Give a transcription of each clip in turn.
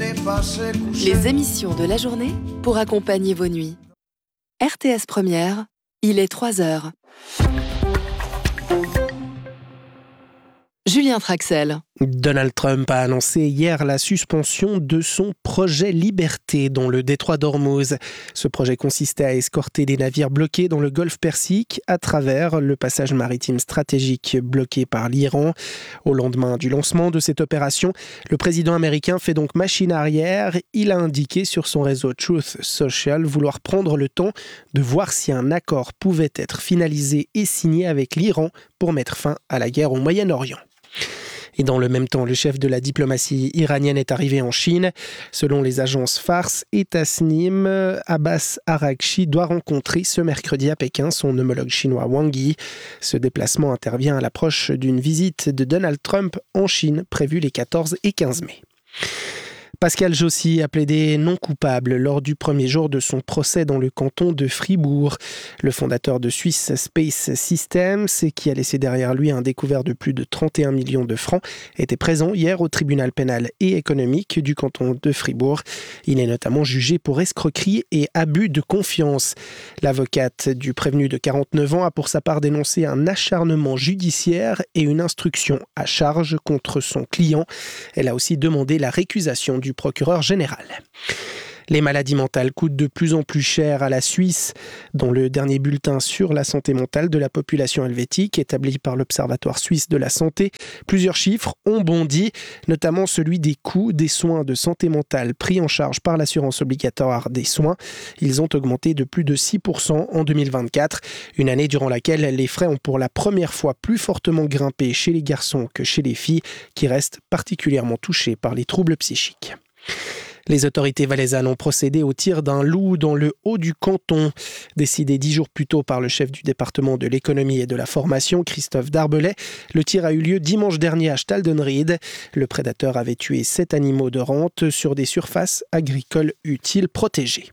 Les émissions de la journée pour accompagner vos nuits. RTS Première, il est 3h. Julien Traxel. Donald Trump a annoncé hier la suspension de son projet Liberté dans le détroit d'Ormuz. Ce projet consistait à escorter des navires bloqués dans le golfe Persique à travers le passage maritime stratégique bloqué par l'Iran. Au lendemain du lancement de cette opération, le président américain fait donc machine arrière. Il a indiqué sur son réseau Truth Social vouloir prendre le temps de voir si un accord pouvait être finalisé et signé avec l'Iran pour mettre fin à la guerre au Moyen-Orient. Et dans le même temps, le chef de la diplomatie iranienne est arrivé en Chine. Selon les agences Fars et Tasnim, Abbas Araghchi doit rencontrer ce mercredi à Pékin son homologue chinois Wang Yi. Ce déplacement intervient à l'approche d'une visite de Donald Trump en Chine prévue les 14 et 15 mai. Pascal Jossy a plaidé non coupable lors du premier jour de son procès dans le canton de Fribourg. Le fondateur de Swiss Space Systems, qui a laissé derrière lui un découvert de plus de 31 millions de francs, était présent hier au tribunal pénal et économique du canton de Fribourg. Il est notamment jugé pour escroquerie et abus de confiance. L'avocate du prévenu de 49 ans a pour sa part dénoncé un acharnement judiciaire et une instruction à charge contre son client. Elle a aussi demandé la récusation du procureur général. Les maladies mentales coûtent de plus en plus cher à la Suisse. Dans le dernier bulletin sur la santé mentale de la population helvétique, établi par l'Observatoire suisse de la santé, plusieurs chiffres ont bondi, notamment celui des coûts des soins de santé mentale pris en charge par l'assurance obligatoire des soins. Ils ont augmenté de plus de 6% en 2024, une année durant laquelle les frais ont pour la première fois plus fortement grimpé chez les garçons que chez les filles, qui restent particulièrement touchés par les troubles psychiques. Les autorités valaisannes ont procédé au tir d'un loup dans le haut du canton. Décidé 10 jours plus tôt par le chef du département de l'économie et de la formation, Christophe Darbelay, le tir a eu lieu dimanche dernier à Staldenried. Le prédateur avait tué 7 animaux de rente sur des surfaces agricoles utiles protégées.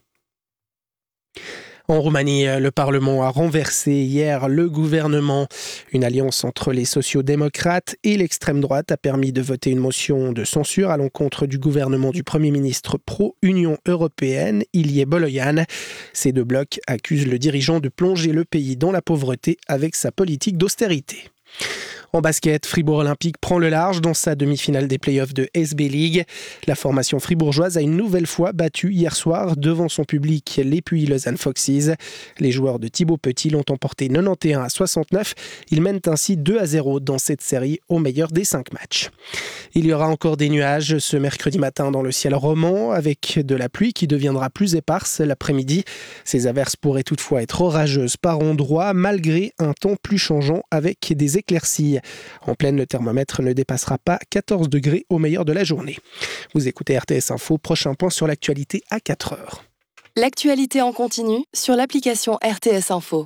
En Roumanie, le Parlement a renversé hier le gouvernement. Une alliance entre les sociaux-démocrates et l'extrême droite a permis de voter une motion de censure à l'encontre du gouvernement du Premier ministre pro-Union européenne, Ilie Boloyan. Ces deux blocs accusent le dirigeant de plonger le pays dans la pauvreté avec sa politique d'austérité. En basket, Fribourg Olympique prend le large dans sa demi-finale des playoffs de SB League. La formation fribourgeoise a une nouvelle fois battu hier soir devant son public les Puy-Lausanne Foxes. Les joueurs de Thibaut Petit l'ont emporté 91-69. Ils mènent ainsi 2-0 dans cette série au meilleur des 5 matchs. Il y aura encore des nuages ce mercredi matin dans le ciel romand avec de la pluie qui deviendra plus éparse l'après-midi. Ces averses pourraient toutefois être orageuses par endroits malgré un temps plus changeant avec des éclaircies. En pleine, le thermomètre ne dépassera pas 14 degrés au meilleur de la journée. Vous écoutez RTS Info, prochain point sur l'actualité à 4h. L'actualité en continu sur l'application RTS Info.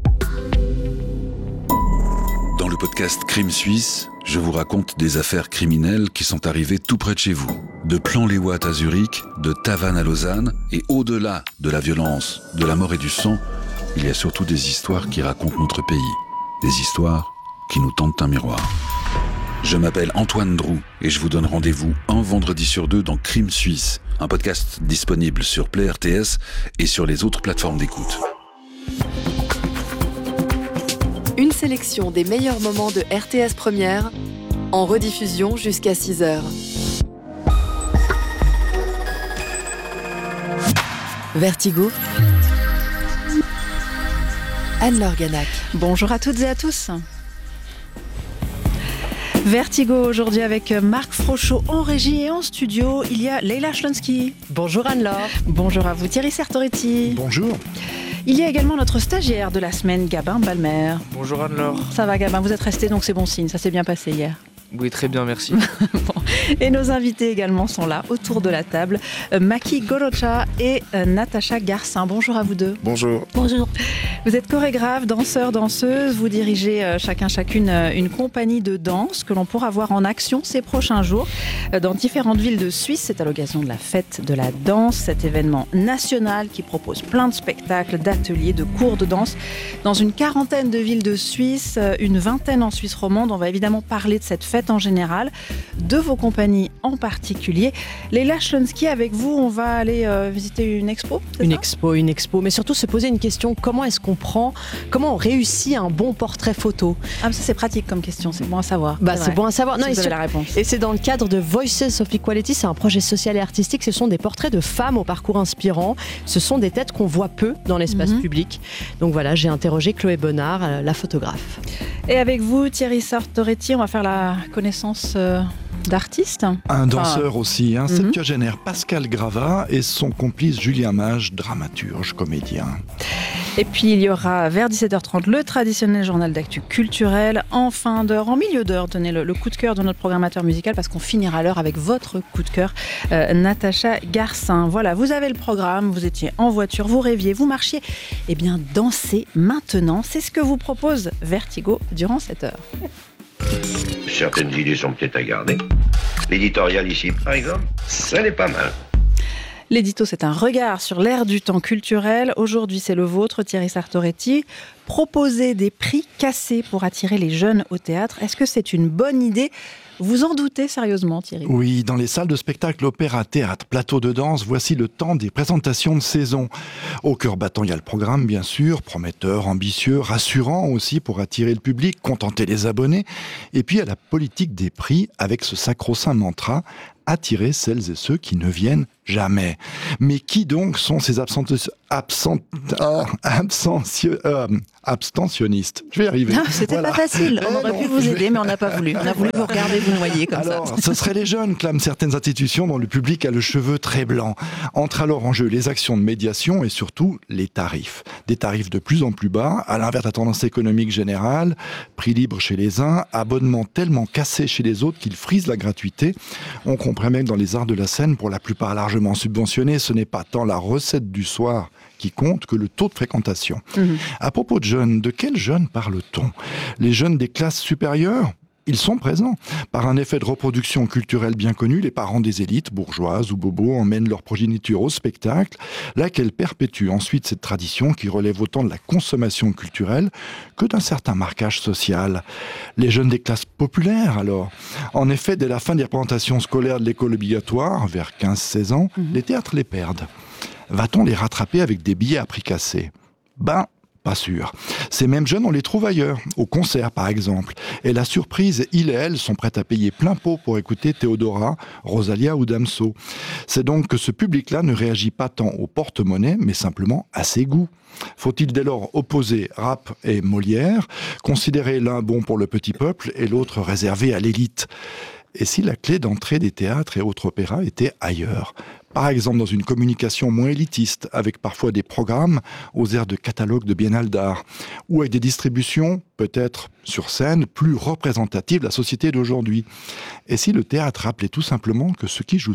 Dans le podcast Crime Suisse, je vous raconte des affaires criminelles qui sont arrivées tout près de chez vous. De Plan-les-Ouates à Zurich, de Tavannes à Lausanne, et au-delà de la violence, de la mort et du sang, il y a surtout des histoires qui racontent notre pays. Des histoires qui nous tendent un miroir. Je m'appelle Antoine Drou et je vous donne rendez-vous un vendredi sur 2 dans Crime Suisse, un podcast disponible sur Play RTS et sur les autres plateformes d'écoute. Une sélection des meilleurs moments de RTS Première, en rediffusion jusqu'à 6h. Vertigo. Anne-Laure Ganac. Bonjour à toutes et à tous. Vertigo aujourd'hui avec Marc Frochot en régie et en studio. Il y a Leila Schlonsky. Bonjour Anne-Laure. Bonjour à vous Thierry Sertoretti. Bonjour. Il y a également notre stagiaire de la semaine, Gabin Balmer. Bonjour Anne-Laure. Ça va Gabin, vous êtes resté donc c'est bon signe, ça s'est bien passé hier. Oui, très bien, merci. Bon. Et nos invités également sont là, autour de la table. Maki Gorocha et Natacha Garcin. Bonjour à vous deux. Bonjour. Bonjour. Vous êtes chorégraphe, danseur, danseuse. Vous dirigez chacune une compagnie de danse que l'on pourra voir en action ces prochains jours dans différentes villes de Suisse. C'est à l'occasion de la fête de la danse, cet événement national qui propose plein de spectacles, d'ateliers, de cours de danse dans une quarantaine de villes de Suisse, une vingtaine en Suisse romande. On va évidemment parler de cette fête en général, de vos compagnies compagnie en particulier. Leila Chlonsky, avec vous, on va aller visiter une expo, Une expo, mais surtout se poser une question, comment on réussit un bon portrait photo? Ah, ça c'est pratique comme question, c'est bon à savoir. C'est bon à savoir. Non, vous avez la réponse. Et c'est dans le cadre de Voices of Equality, c'est un projet social et artistique, ce sont des portraits de femmes au parcours inspirant, ce sont des têtes qu'on voit peu dans l'espace public. Donc voilà, j'ai interrogé Chloé Bonnard, la photographe. Et avec vous, Thierry Sartoretti, on va faire la connaissance d'artistes. Un danseur aussi, septuagénaire, Pascal Grava, et son complice Julien Mage, dramaturge, comédien. Et puis il y aura vers 17h30 le traditionnel journal d'actu culturel. En fin d'heure, en milieu d'heure, tenez le coup de cœur de notre programmateur musical, parce qu'on finira l'heure avec votre coup de cœur, Natacha Garcin. Voilà, vous avez le programme, vous étiez en voiture, vous rêviez, vous marchiez. Eh bien, dansez maintenant, c'est ce que vous propose Vertigo durant cette heure. Certaines idées sont peut-être à garder. L'éditorial ici, par exemple, ça n'est pas mal. L'édito, c'est un regard sur l'ère du temps culturel. Aujourd'hui, c'est le vôtre, Thierry Sartoretti. Proposer des prix cassés pour attirer les jeunes au théâtre. Est-ce que c'est une bonne idée ? Vous en doutez sérieusement, Thierry ? Oui, dans les salles de spectacle, opéra, théâtre, plateau de danse, voici le temps des présentations de saison. Au cœur battant, il y a le programme, bien sûr, prometteur, ambitieux, rassurant aussi pour attirer le public, contenter les abonnés. Et puis, il y a la politique des prix avec ce sacro-saint mantra, attirer celles et ceux qui ne viennent jamais. Mais qui donc sont ces abstentionnistes? Je vais y arriver. Non, c'était pas facile. On aurait pu vous aider, mais on n'a pas voulu. On a voulu vous regarder, vous noyer comme ça. Alors, ce seraient les jeunes, clament certaines institutions dont le public a le cheveu très blanc. Entrent alors en jeu les actions de médiation et surtout les tarifs. Des tarifs de plus en plus bas, à l'inverse de la tendance économique générale, prix libre chez les uns, abonnements tellement cassés chez les autres qu'ils frisent la gratuité. On comprend même que dans les arts de la scène, pour la plupart largement subventionnés, ce n'est pas tant la recette du soir qui compte que le taux de fréquentation. À propos de jeunes, de quels jeunes parle-t-on? Les jeunes des classes supérieures? Ils sont présents. Par un effet de reproduction culturelle bien connu, les parents des élites, bourgeoises ou bobos, emmènent leur progéniture au spectacle, laquelle perpétue ensuite cette tradition qui relève autant de la consommation culturelle que d'un certain marquage social. Les jeunes des classes populaires, alors. En effet, dès la fin des représentations scolaires de l'école obligatoire, vers 15-16 ans, les théâtres les perdent. Va-t-on les rattraper avec des billets à prix cassés? Pas sûr. Ces mêmes jeunes, on les trouve ailleurs, au concert par exemple. Et la surprise, ils et elles sont prêts à payer plein pot pour écouter Théodora, Rosalia ou Damso. C'est donc que ce public-là ne réagit pas tant au porte-monnaie, mais simplement à ses goûts. Faut-il dès lors opposer rap et Molière, considérer l'un bon pour le petit peuple et l'autre réservé à l'élite? Et si la clé d'entrée des théâtres et autres opéras était ailleurs? Par exemple dans une communication moins élitiste, avec parfois des programmes aux airs de catalogue de biennale d'art, ou avec des distributions, peut-être sur scène, plus représentatives de la société d'aujourd'hui. Et si le théâtre rappelait tout simplement que ce qui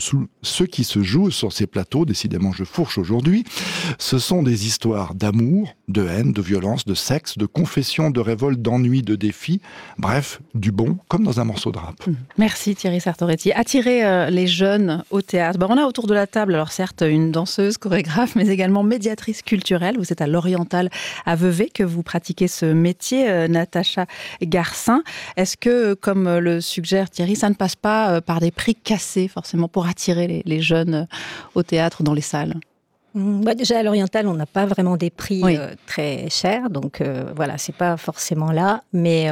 se joue sur ces plateaux, décidément je fourche aujourd'hui, ce sont des histoires d'amour, de haine, de violence, de sexe, de confession, de révolte, d'ennui, de défi, bref, du bon, comme dans un morceau de rap. Merci Thierry Sartoretti. Attirer les jeunes au théâtre. On a autour de la table, alors certes, une danseuse, chorégraphe, mais également médiatrice culturelle. Vous êtes à l'Oriental à Vevey que vous pratiquez ce métier, Natacha Garcin. Est-ce que, comme le suggère Thierry, ça ne passe pas par des prix cassés, forcément, pour attirer les jeunes au théâtre, dans les salles ? Déjà à l'Oriental, on n'a pas vraiment des prix très chers, donc voilà, c'est pas forcément là, mais...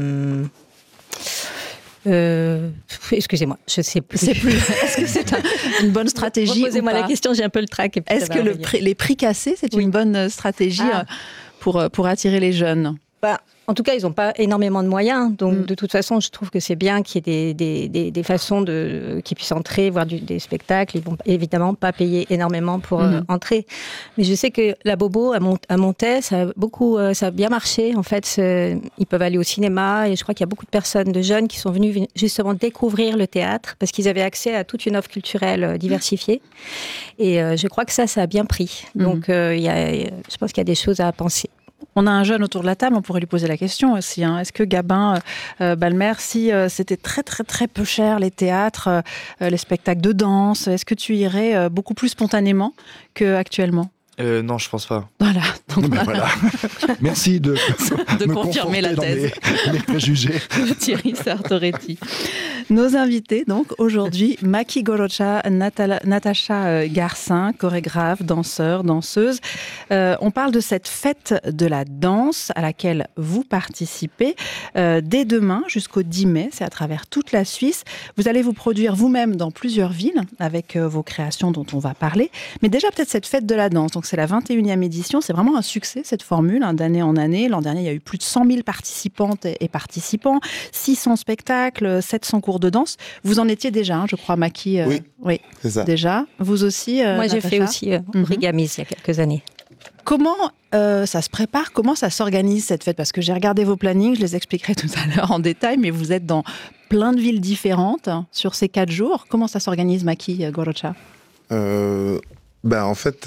excusez-moi, je ne sais plus. Est-ce que c'est une bonne stratégie? Posez-moi la question, j'ai un peu le trac. Est-ce que les prix cassés, c'est une bonne stratégie pour attirer les jeunes? En tout cas, ils n'ont pas énormément de moyens. Donc, de toute façon, je trouve que c'est bien qu'il y ait des façons qu'ils puissent entrer, voir des spectacles. Ils ne vont évidemment pas payer énormément pour entrer. Mais je sais que la Bobo, à Montaix, ça a bien marché. En fait, ils peuvent aller au cinéma. Et je crois qu'il y a beaucoup de personnes, de jeunes, qui sont venus justement découvrir le théâtre parce qu'ils avaient accès à toute une offre culturelle diversifiée. Et je crois que ça a bien pris. Donc, je pense qu'il y a des choses à penser. On a un jeune autour de la table, on pourrait lui poser la question aussi. Est-ce que Gabin Balmer, si c'était très très très peu cher les théâtres, les spectacles de danse, est-ce que tu irais beaucoup plus spontanément qu'actuellement ? Non, je pense pas. Voilà. Donc, voilà. Merci de confirmer la thèse. Mes préjugés. Thierry Sartoretti. Nos invités, donc, aujourd'hui, Maki Gorocha, Natacha Garcin, chorégraphe, danseur, danseuse. On parle de cette fête de la danse à laquelle vous participez dès demain jusqu'au 10 mai. C'est à travers toute la Suisse. Vous allez vous produire vous-même dans plusieurs villes avec vos créations dont on va parler. Mais déjà, peut-être cette fête de la danse. Donc, c'est la 21e édition. C'est vraiment un succès, cette formule, d'année en année. L'an dernier, il y a eu plus de 100 000 participantes et participants, 600 spectacles, 700 cours de danse. Vous en étiez déjà, je crois, Maki. Oui, c'est ça. Déjà. Vous aussi, Moi, j'ai Natacha fait aussi Origamis il y a quelques années. Comment ça se prépare? Comment ça s'organise cette fête? Parce que j'ai regardé vos plannings, je les expliquerai tout à l'heure en détail, mais vous êtes dans plein de villes différentes sur ces 4 jours. Comment ça s'organise, Maki Gorocha? En fait,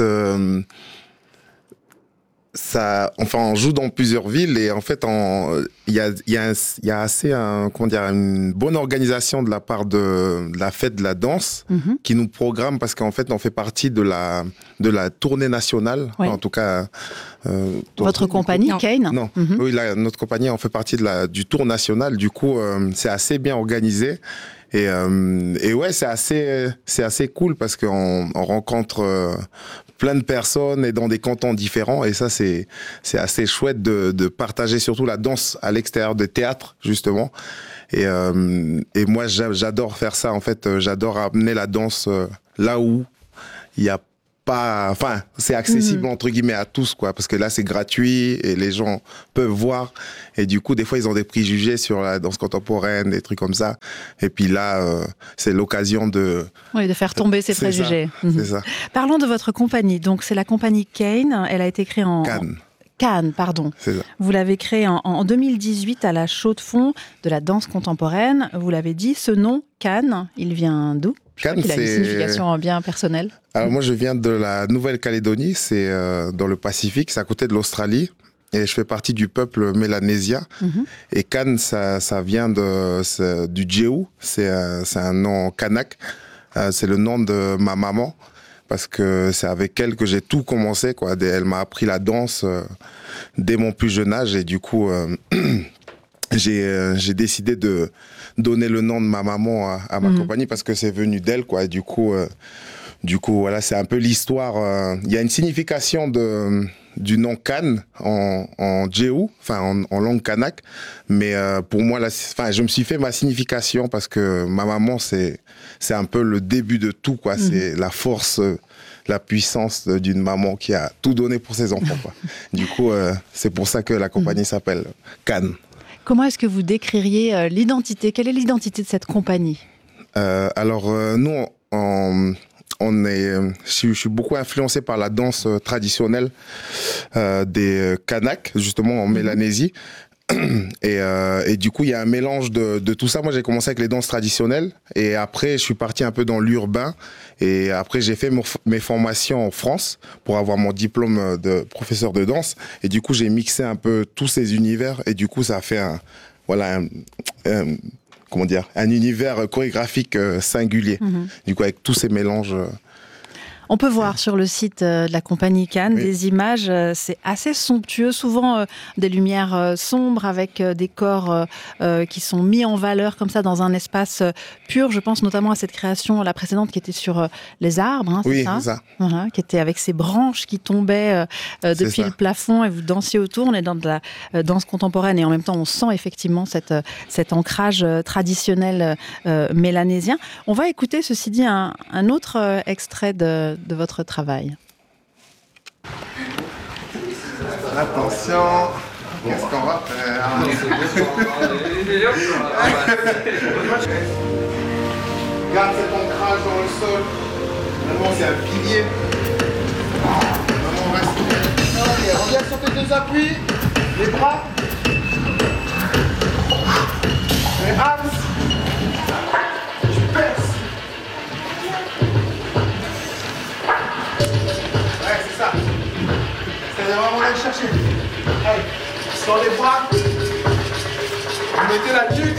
on joue dans plusieurs villes et en fait, il y a assez une bonne organisation de la part de la fête de la danse qui nous programme parce qu'en fait, on fait partie de la tournée nationale. Oui. En tout cas, votre compagnie, Kane? Non, oui, notre compagnie, on fait partie du tour national. Du coup, c'est assez bien organisé. Et ouais, c'est assez cool parce qu'on rencontre plein de personnes et dans des cantons différents. Et ça, c'est assez chouette de partager surtout la danse à l'extérieur des théâtres, justement. Et moi, j'adore faire ça. En fait, j'adore amener la danse là où il y a pas, enfin, c'est accessible entre guillemets à tous, quoi, parce que là c'est gratuit et les gens peuvent voir. Et du coup, des fois, ils ont des préjugés sur la danse contemporaine, des trucs comme ça. Et puis là, c'est l'occasion de faire tomber ces préjugés. C'est ça. Parlons de votre compagnie. Donc, c'est la compagnie Kane. Elle a été créée en Cannes, pardon. C'est ça. Vous l'avez créée en 2018 à la Chaux-de-Fonds de la danse contemporaine. Vous l'avez dit, ce nom, Cannes, il vient d'où? Cannes, il a une signification bien personnelle. Alors moi, je viens de la Nouvelle-Calédonie, c'est dans le Pacifique, c'est à côté de l'Australie. Et je fais partie du peuple mélanésien. Et Cannes, ça vient du Djeou, c'est un nom kanak. C'est le nom de ma maman, parce que c'est avec elle que j'ai tout commencé, quoi. Elle m'a appris la danse dès mon plus jeune âge. Et du coup, j'ai décidé de donner le nom de ma maman à ma compagnie parce que c'est venu d'elle, quoi. Et du coup, voilà, c'est un peu l'histoire. Il y a une signification du nom Kan en Djeou, enfin en langue kanak. Mais pour moi, je me suis fait ma signification parce que ma maman, c'est un peu le début de tout, quoi. C'est la force, la puissance d'une maman qui a tout donné pour ses enfants, quoi. Du coup, c'est pour ça que la compagnie s'appelle Kan. Comment est-ce que vous décririez l'identité? Quelle est l'identité de cette compagnie? Nous, je suis beaucoup influencé par la danse traditionnelle des Kanaks, justement en Mélanésie. Et du coup, il y a un mélange de tout ça. Moi, j'ai commencé avec les danses traditionnelles et après, je suis parti un peu dans l'urbain. Et après, j'ai fait mes formations en France pour avoir mon diplôme de professeur de danse. Et du coup, j'ai mixé un peu tous ces univers. Et du coup, ça a fait un univers chorégraphique singulier. Du coup, avec tous ces mélanges. On peut voir sur le site de la compagnie Cannes des images, c'est assez somptueux, souvent des lumières sombres avec des corps qui sont mis en valeur comme ça dans un espace pur. Je pense notamment à cette création, la précédente, qui était sur les arbres, c'est ça, voilà, qui était avec ces branches qui tombaient depuis le plafond et vous dansiez autour. On est dans de la danse contemporaine et en même temps on sent effectivement cet ancrage traditionnel mélanésien. On va écouter, ceci dit, un autre extrait de votre travail. Attention, qu'est-ce qu'on va faire? Garde cet ancrage dans le sol. Vraiment, c'est un pilier. Vraiment, on reste. Ok, reviens sur tes deux appuis. Les bras. Les abs. Tu perces. C'est ça. C'est vraiment aller chercher. Allez, sur les bras. Vous mettez la nuque.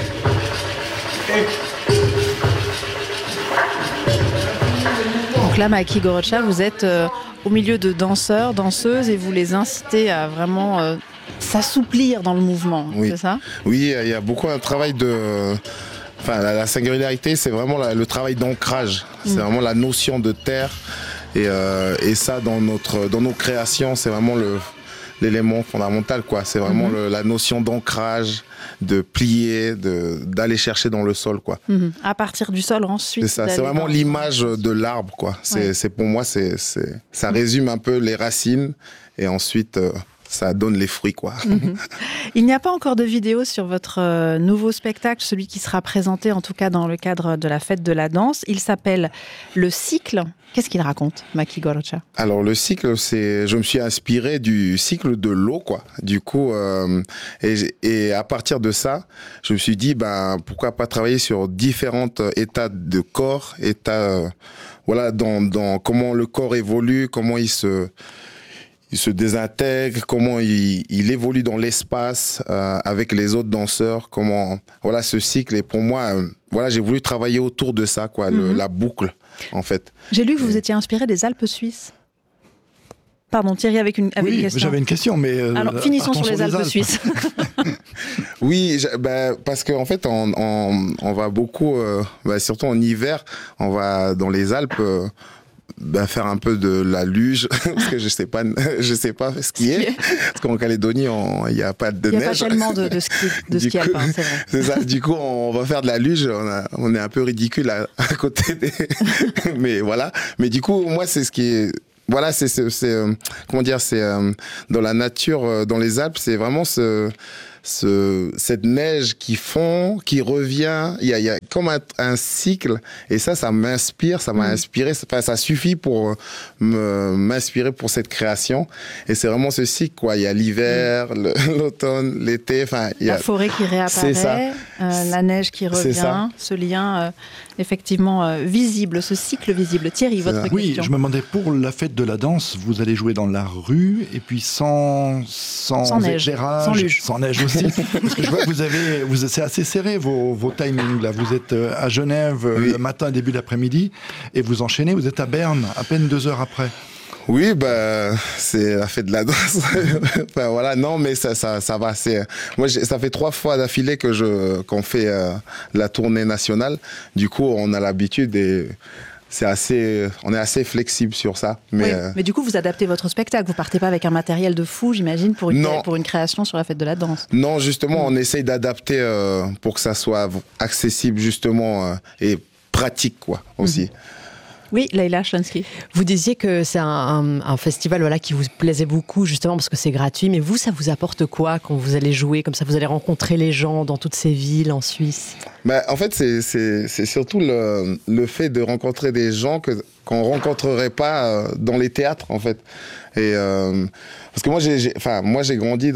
Donc là, Maki Gorocha, vous êtes au milieu de danseurs, danseuses et vous les incitez à vraiment s'assouplir dans le mouvement, c'est ça? Oui, il y a beaucoup un travail de la singularité, c'est vraiment le travail d'ancrage. C'est vraiment la notion de terre. Et ça, dans nos créations, c'est vraiment l'élément fondamental, quoi. C'est vraiment la notion d'ancrage, de plier, d'aller chercher dans le sol, quoi. À partir du sol, ensuite. C'est ça, c'est vraiment l'image de l'arbre, quoi. C'est pour moi, ça résume un peu les racines et ensuite ça donne les fruits, quoi. Il n'y a pas encore de vidéo sur votre nouveau spectacle, celui qui sera présenté en tout cas dans le cadre de la fête de la danse. Il s'appelle Le Cycle. Qu'est-ce qu'il raconte, Maki Gorocha? Alors le cycle, je me suis inspiré du cycle de l'eau, quoi. Du coup, et à partir de ça, je me suis dit, pourquoi pas travailler sur différents états de corps, voilà, dans comment le corps évolue, comment il se désintègre, comment il évolue dans l'espace avec les autres danseurs, comment, voilà, ce cycle. Et pour moi, voilà, j'ai voulu travailler autour de ça, quoi, la boucle, en fait. J'ai lu que vous étiez inspiré des Alpes suisses. Pardon, Thierry, avec une question. J'avais une question, mais... Alors, finissons sur les Alpes suisses. Oui, parce qu'en fait, on va beaucoup, surtout en hiver, on va dans les Alpes... faire un peu de la luge parce que je sais pas skier parce qu'en Calédonie il n'y a pas de neige. Il n'y a pas tellement de ski alpin, c'est vrai. C'est ça. Du coup, on va faire de la luge. On est un peu ridicule à côté mais voilà. Mais du coup, moi, c'est ce qui est. Voilà, c'est comment dire, c'est dans la nature, dans les Alpes, c'est vraiment cette neige qui fond, qui revient. Il y a comme un cycle, et ça m'inspire, ça m'a inspiré. Ça suffit pour m'inspirer pour cette création. Et c'est vraiment ce cycle, quoi. Il y a l'hiver, l'automne, l'été. Enfin, il y a la forêt qui réapparaît, la neige qui revient. Ce lien effectivement visible, ce cycle visible. Thierry, votre question. Oui, je me demandais, pour la fête de la danse, vous allez jouer dans la rue et puis sans neige, éclairage, sans neige aussi. Parce que je vois que c'est assez serré vos timings là. Vous êtes à Genève le matin, début d'après-midi, et vous enchaînez. Vous êtes à Berne à peine 2 heures après. Oui, c'est la fête de la danse. Voilà, non, mais ça va. Moi, ça fait 3 fois d'affilée qu'on fait la tournée nationale. Du coup, on a l'habitude et on est assez flexible sur ça. Mais du coup, vous adaptez votre spectacle. Vous partez pas avec un matériel de fou, j'imagine, pour une création sur la fête de la danse. Non, justement, on essaye d'adapter pour que ça soit accessible, justement, et pratique, quoi, aussi. Oui, Leïla Chlansky. Vous disiez que c'est un festival qui vous plaisait beaucoup, justement, parce que c'est gratuit. Mais vous, ça vous apporte quoi quand vous allez jouer? Comme ça, vous allez rencontrer les gens dans toutes ces villes en Suisse? En fait, c'est surtout le fait de rencontrer des gens qu'on ne rencontrerait pas dans les théâtres, en fait. Et, parce que moi, j'ai grandi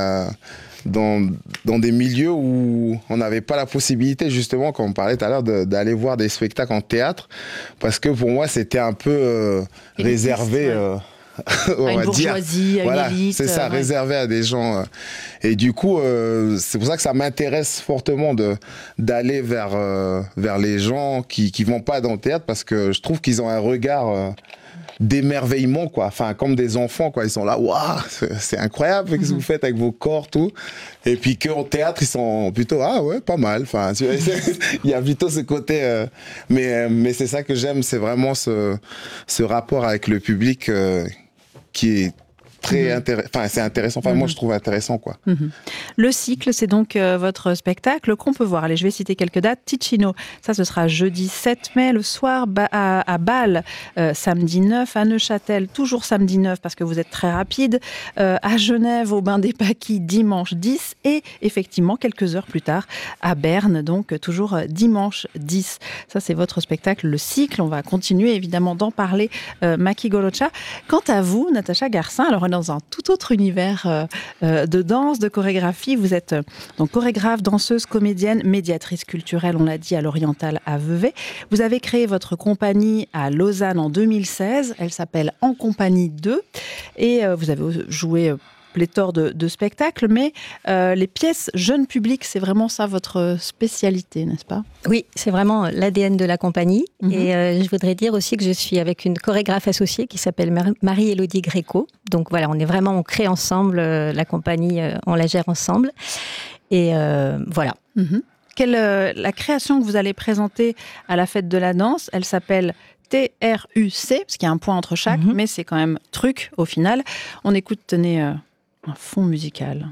dans des milieux où on n'avait pas la possibilité, justement, comme on parlait tout à l'heure, d'aller voir des spectacles en théâtre, parce que pour moi, c'était un peu réservé, à une bourgeoisie, à une élite. C'est ça, réservé à des gens. Et du coup, c'est pour ça que ça m'intéresse fortement d'aller vers les gens qui vont pas dans le théâtre, parce que je trouve qu'ils ont un regard... d'émerveillement, quoi. Enfin, comme des enfants, quoi. Ils sont là, waouh, c'est incroyable ce que vous faites avec vos corps, tout. Et puis qu'au théâtre, ils sont plutôt, ah ouais, pas mal. Enfin, il y a plutôt ce côté. Mais c'est ça que j'aime, c'est vraiment ce rapport avec le public qui est très intéressant. Enfin, c'est intéressant. Enfin, moi, je trouve intéressant, quoi. Le cycle, c'est donc votre spectacle qu'on peut voir. Allez, je vais citer quelques dates. Ticino, ça, ce sera jeudi 7 mai, le soir, à Bâle, samedi 9, à Neuchâtel, toujours samedi 9, parce que vous êtes très rapide, à Genève, au Bain des Paquis, dimanche 10, et effectivement, quelques heures plus tard, à Berne, donc toujours dimanche 10. Ça, c'est votre spectacle, le cycle. On va continuer, évidemment, d'en parler, Maki Gorocha. Quant à vous, Natacha Garcin, alors dans un tout autre univers de danse, de chorégraphie. Vous êtes donc chorégraphe, danseuse, comédienne, médiatrice culturelle, on l'a dit, à l'Oriental à Vevey. Vous avez créé votre compagnie à Lausanne en 2016. Elle s'appelle En Compagnie 2. Et vous avez joué pléthore de spectacles, mais les pièces jeunes publics, c'est vraiment ça votre spécialité, n'est-ce pas? Oui, c'est vraiment l'ADN de la compagnie. Et je voudrais dire aussi que je suis avec une chorégraphe associée qui s'appelle Marie-Élodie Gréco. Donc voilà, on crée ensemble la compagnie, on la gère ensemble. Et voilà. La création que vous allez présenter à la fête de la danse, elle s'appelle TRUC, parce qu'il y a un point entre chaque, mais c'est quand même truc au final. On écoute, tenez, un fond musical,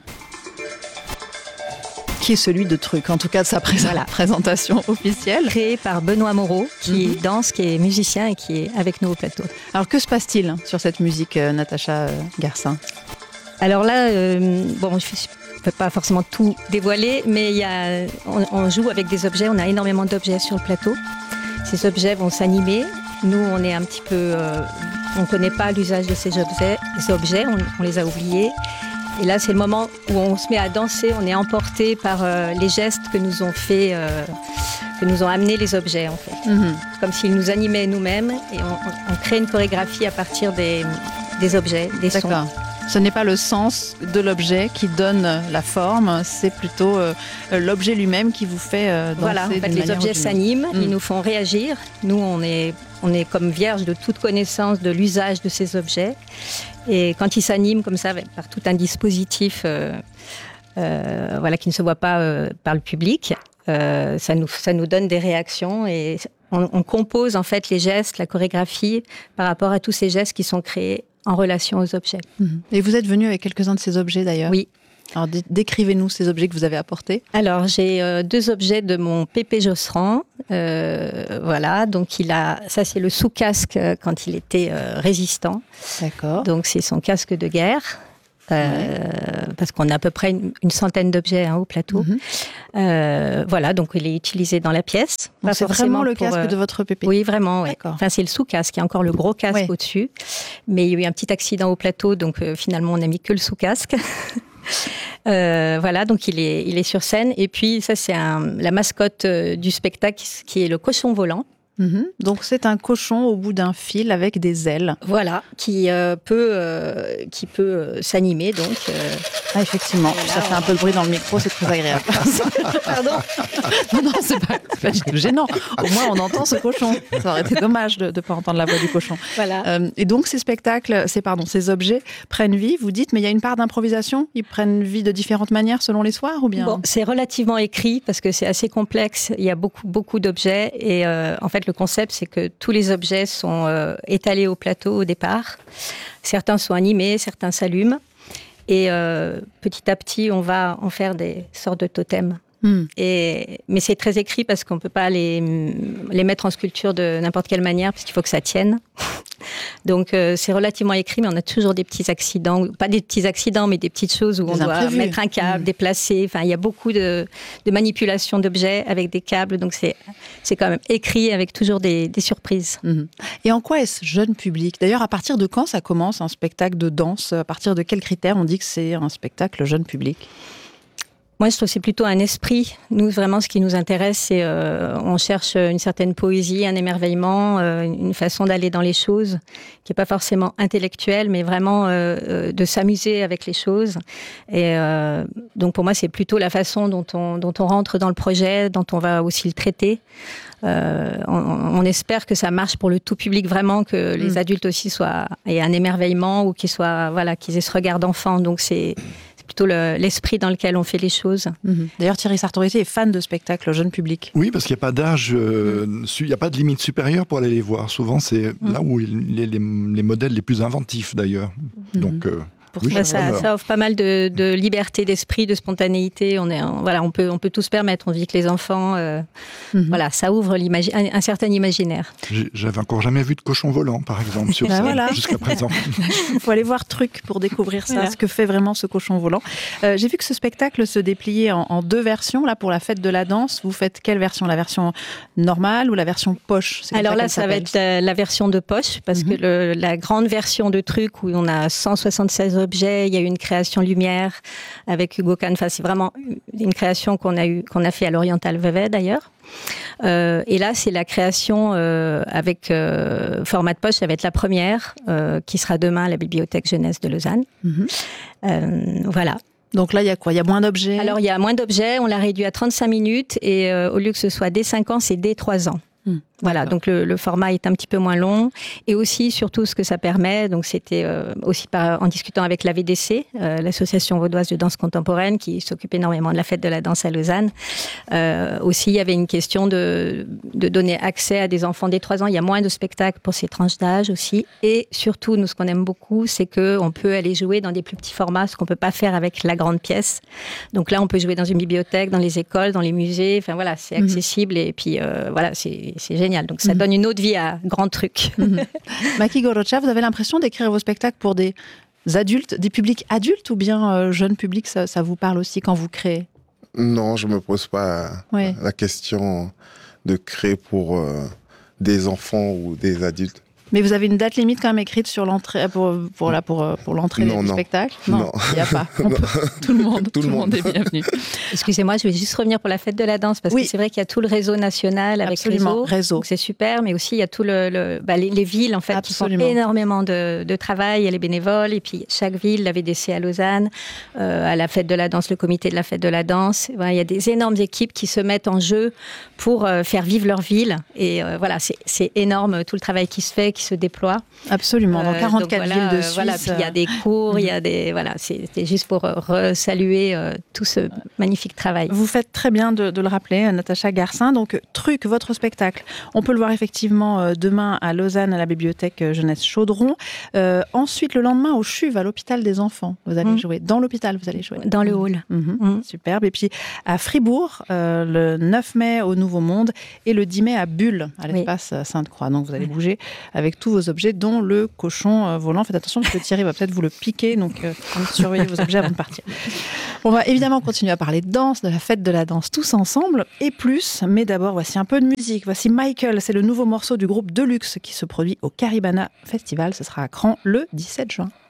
qui est celui de Truc, en tout cas de sa présentation officielle. Créé par Benoît Moreau, qui danse, qui est musicien et qui est avec nous au plateau. Alors que se passe-t-il sur cette musique, Natacha Garcin ? Alors là, je ne peux pas forcément tout dévoiler, mais on joue avec des objets, on a énormément d'objets sur le plateau. Ces objets vont s'animer. Nous, on est un petit peu... on ne connaît pas l'usage de ces objets, on les a oubliés. Et là, c'est le moment où on se met à danser, on est emporté par les gestes que nous ont fait, que nous ont amené les objets, en fait. Comme s'ils nous animaient nous-mêmes, et on crée une chorégraphie à partir des objets, des sons. D'accord. Ce n'est pas le sens de l'objet qui donne la forme, c'est plutôt l'objet lui-même qui vous fait danser. Voilà, en fait, les objets s'animent, ils nous font réagir. Nous, on est comme vierges de toute connaissance de l'usage de ces objets. Et quand ils s'animent comme ça, par tout un dispositif qui ne se voit pas par le public, ça nous donne des réactions et on compose en fait les gestes, la chorégraphie par rapport à tous ces gestes qui sont créés en relation aux objets. Et vous êtes venu avec quelques-uns de ces objets d'ailleurs ? Oui. Alors décrivez-nous ces objets que vous avez apportés. Alors j'ai 2 objets de mon Pépé Josserand. Donc ça c'est le sous-casque quand il était résistant. D'accord. Donc c'est son casque de guerre. Parce qu'on a à peu près une centaine d'objets au plateau. Donc il est utilisé dans la pièce. Donc c'est vraiment le casque de votre Pépé ? Oui, vraiment. Ouais. Enfin, c'est le sous-casque, il y a encore le gros casque au-dessus. Mais il y a eu un petit accident au plateau, donc finalement on n'a mis que le sous-casque. Donc il est sur scène. Et puis ça c'est la mascotte du spectacle qui est le cochon volant. Donc c'est un cochon au bout d'un fil avec des ailes. Voilà, qui peut s'animer donc. Effectivement, ça fait un peu de bruit dans le micro, c'est très agréable. Pardon. Non, c'est pas du tout gênant. Au moins on entend ce cochon. Ça aurait été dommage de ne pas entendre la voix du cochon. Voilà. Et donc ces objets prennent vie. Vous dites, mais il y a une part d'improvisation. Ils prennent vie de différentes manières selon les soirs ou bien ? Bon, c'est relativement écrit parce que c'est assez complexe. Il y a beaucoup d'objets et en fait le concept, c'est que tous les objets sont étalés au plateau au départ. Certains sont animés, certains s'allument. Et petit à petit, on va en faire des sortes de totems. Mais c'est très écrit parce qu'on ne peut pas les mettre en sculpture de n'importe quelle manière, parce qu'il faut que ça tienne. Donc c'est relativement écrit, mais on a toujours des petits accidents. Pas des petits accidents, mais des petites choses où on doit mettre un câble, déplacer. Enfin, il y a beaucoup de manipulations d'objets avec des câbles. Donc c'est quand même écrit avec toujours des surprises. Et en quoi est-ce jeune public ? D'ailleurs, à partir de quand ça commence un spectacle de danse ? À partir de quels critères on dit que c'est un spectacle jeune public ? Moi, je trouve que c'est plutôt un esprit. Nous, vraiment, ce qui nous intéresse, c'est on cherche une certaine poésie, un émerveillement, une façon d'aller dans les choses qui n'est pas forcément intellectuelle, mais vraiment de s'amuser avec les choses. Et donc, pour moi, c'est plutôt la façon dont on rentre dans le projet, dont on va aussi le traiter. On espère que ça marche pour le tout public, vraiment, que les adultes aussi aient un émerveillement ou qu'ils aient ce regard d'enfant. Donc, c'est plutôt l'esprit dans lequel on fait les choses. D'ailleurs, Thierry Sartoriti est fan de spectacles jeune public. Oui, parce qu'il n'y a pas d'âge, il n'y a pas de limite supérieure pour aller les voir. Souvent, c'est là où les modèles les plus inventifs, d'ailleurs. Donc, ça offre pas mal de liberté d'esprit, de spontanéité. On peut tout se permettre. On vit que les enfants, ça ouvre un certain imaginaire. J'avais encore jamais vu de cochon volant, par exemple, sur scène, jusqu'à présent. Il faut aller voir Truc pour découvrir ça, ce que fait vraiment ce cochon volant. J'ai vu que ce spectacle se dépliait en 2 versions. Là, pour la fête de la danse, vous faites quelle version ? La version normale ou la version poche ? Alors là, ça va être la version de poche, parce que la grande version de Truc, où on a 176 objets, il y a eu une création lumière avec Hugo Kahn. Enfin, c'est vraiment une création qu'on a fait à l'Oriental Vevey d'ailleurs. Et là, c'est la création avec format de poche. Ça va être la première qui sera demain à la Bibliothèque Jeunesse de Lausanne. Voilà. Donc là, il y a quoi ? Il y a moins d'objets ? Alors, il y a moins d'objets. On l'a réduit à 35 minutes et au lieu que ce soit dès 5 ans, c'est dès 3 ans. Voilà, donc le format est un petit peu moins long. Et aussi, surtout, ce que ça permet, donc c'était aussi en discutant avec la VDC, l'Association vaudoise de danse contemporaine, qui s'occupe énormément de la fête de la danse à Lausanne. Aussi, il y avait une question de donner accès à des enfants dès 3 ans. Il y a moins de spectacles pour ces tranches d'âge aussi. Et surtout, nous, ce qu'on aime beaucoup, c'est qu'on peut aller jouer dans des plus petits formats, ce qu'on ne peut pas faire avec la grande pièce. Donc là, on peut jouer dans une bibliothèque, dans les écoles, dans les musées. Enfin voilà, c'est accessible et puis voilà, c'est génial. Donc ça donne une autre vie à grand truc. Maki Gorocha, vous avez l'impression d'écrire vos spectacles pour des adultes, des publics adultes ou bien jeunes publics, ça vous parle aussi quand vous créez? Non, je me pose pas la question de créer pour des enfants ou des adultes. Mais vous avez une date limite quand même écrite sur l'entrée pour l'entrée du spectacle? Non, il n'y a pas. Tout le monde est bienvenu. Excusez-moi, je vais juste revenir pour la fête de la danse parce que c'est vrai qu'il y a tout le réseau national avec réseau. Donc c'est super, mais aussi il y a tout les villes en fait qui font énormément de travail. Il y a les bénévoles et puis chaque ville, la VDC à Lausanne, à la fête de la danse, le comité de la fête de la danse. Voilà, il y a des énormes équipes qui se mettent en jeu pour faire vivre leur ville. Et voilà, c'est énorme tout le travail qui se fait, qui se déploie. Absolument, dans 44 villes de Suisse. Puis il y a des cours, il y a c'était juste pour saluer tout ce magnifique travail. Vous faites très bien de le rappeler, Natacha Garcin. Donc, Truc, votre spectacle, on peut le voir effectivement demain à Lausanne, à la bibliothèque Jeunesse Chaudron. Ensuite, le lendemain, au CHUV, à l'hôpital des enfants. Vous allez jouer. Dans l'hôpital, vous allez jouer. Dans le hall. Superbe. Et puis, à Fribourg, le 9 mai au Nouveau Monde et le 10 mai à Bulle, à l'espace Sainte-Croix. Donc, vous allez bouger avec tous vos objets, dont le cochon volant. Faites attention parce que Thierry va peut-être vous le piquer, donc surveillez vos objets avant de partir. On va évidemment continuer à parler de danse, de la fête de la danse tous ensemble et plus, mais d'abord voici un peu de musique. Voici Michael, c'est le nouveau morceau du groupe Deluxe qui se produit au Caribana Festival. Ce sera à Cran le 17 juin.